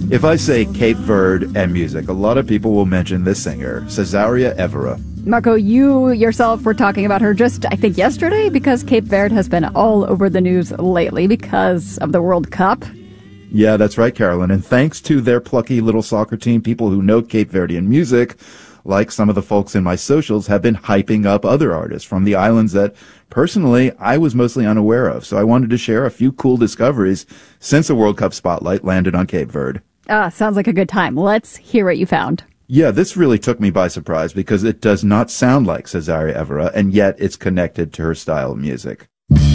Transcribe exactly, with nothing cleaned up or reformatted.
If I say Cape Verde and music, a lot of people will mention this singer, Cesaria Evora. Marco, you yourself were talking about her just, I think, yesterday, because Cape Verde has been all over the news lately because of the World Cup. Yeah, that's right, Carolyn. And thanks to their plucky little soccer team, people who know Cape Verdean music, like some of the folks in my socials, have been hyping up other artists from the islands that, personally, I was mostly unaware of. So I wanted to share a few cool discoveries since the World Cup spotlight landed on Cape Verde. Ah, sounds like a good time. Let's hear what you found. Yeah, this really took me by surprise because it does not sound like Cesaria Evora, and yet it's connected to her style of music.